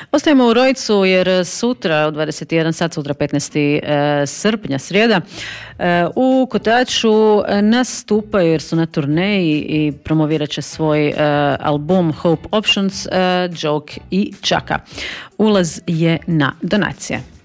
Ostajemo u Rojcu jer sutra u 21 sat, sutra 15. srpnja, srijeda, u Kotaču nastupaju jer su na turneji i promovirat će svoj album Hope Options, Joke i Čaka. Ulaz je na donacije.